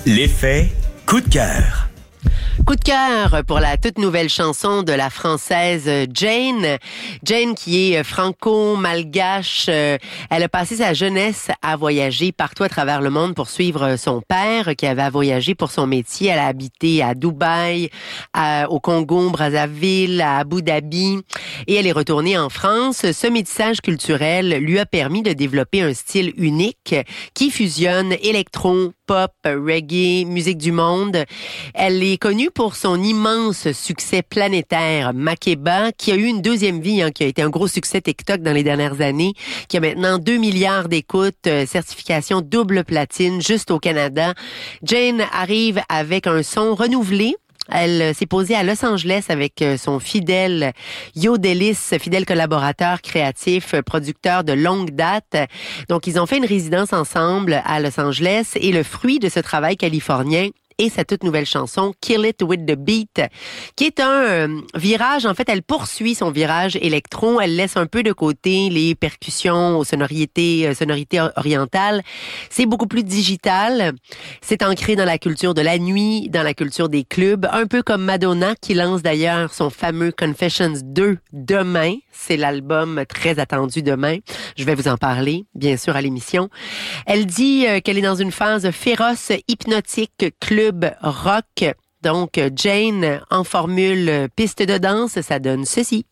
L'effet coup de cœur. Coup de cœur pour la toute nouvelle chanson de la Française Jane. Jane qui est franco-malgache. Elle a passé sa jeunesse à voyager partout à travers le monde pour suivre son père qui avait voyagé pour son métier. Elle a habité à Dubaï, au Congo, Brazzaville, à Abu Dhabi et elle est retournée en France. Ce métissage culturel lui a permis de développer un style unique qui fusionne électro, pop, reggae, musique du monde. Elle est connue pour son immense succès planétaire Makeba, qui a eu une deuxième vie, qui a été un gros succès TikTok dans les dernières années, qui a maintenant 2 milliards d'écoutes, certification double platine juste au Canada. Jane arrive avec un son renouvelé. Elle s'est posée à Los Angeles avec son fidèle Yo Delis, fidèle collaborateur créatif, producteur de longue date. Donc, ils ont fait une résidence ensemble à Los Angeles et le fruit de ce travail californien et sa toute nouvelle chanson Kill It With The Beat, qui est un virage. En fait, elle poursuit son virage électro. Elle laisse un peu de côté les percussions aux sonorités orientales. C'est beaucoup plus digital. C'est ancré dans la culture de la nuit, dans la culture des clubs, un peu comme Madonna qui lance d'ailleurs son fameux Confessions 2 demain. C'est l'album très attendu demain. Je vais vous en parler, bien sûr, à l'émission. Elle dit qu'elle est dans une phase féroce, hypnotique, club rock. Donc, Jane en formule piste de danse, ça donne ceci.